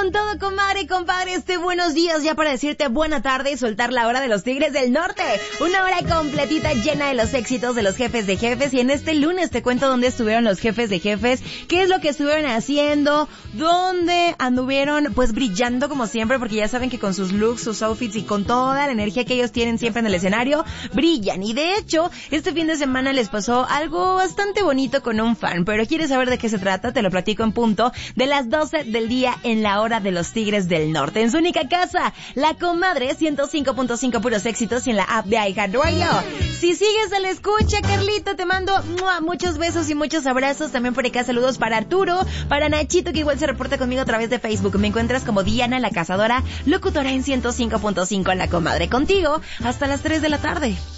con todo, comadre y compadre, buenos días ya para decirte buena tarde y soltar la hora de los Tigres del Norte. Una hora completita llena de los éxitos de los jefes de jefes. Y en este lunes te cuento dónde estuvieron los jefes de jefes, qué es lo que estuvieron haciendo, dónde anduvieron pues brillando como siempre, porque ya saben que con sus looks, sus outfits y con toda la energía que ellos tienen siempre en el escenario, brillan. Y de hecho, este fin de semana les pasó algo bastante bonito con un fan. Pero ¿quieres saber de qué se trata? Te lo platico en punto de las 12 del día en la hora de los Tigres del Norte. En su única casa, La Comadre, 105.5 puros éxitos y en la app de iHeartRadio. Si sigues a la escucha, Carlito, te mando muchos besos y muchos abrazos. También por acá saludos para Arturo, para Nachito, que igual se reporta conmigo a través de Facebook. Me encuentras como Diana la Cazadora, locutora en 105.5 La Comadre. Contigo hasta las 3 de la tarde.